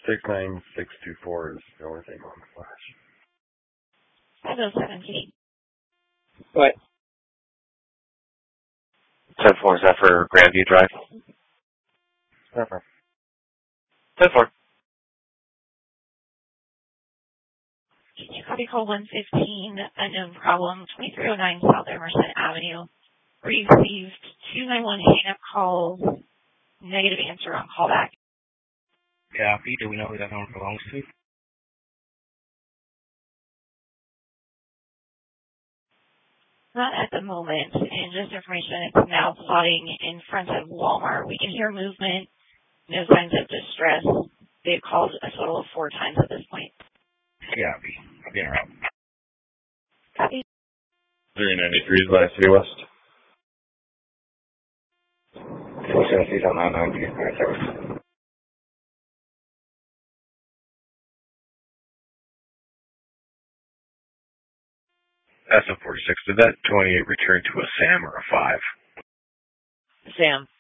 69624 is the only thing on the flash. 507. What? 10-4, is that for Grandview Drive? 10-4. 10-4. Copy call 115, unknown problem, 2309 South Emerson Avenue. Received 291 hang-up calls, negative answer on callback. Copy. Do we know who that phone belongs to? Not at the moment, and just information, it's now plotting in front of Walmart. We can hear movement, no signs of distress. They've called a total of 4 times at this point. Copy. I'll be in route. Copy. 393 is by City West. 676 on 990. Alright, thanks. SM46, did that 28 return to a SAM or a 5? Sam.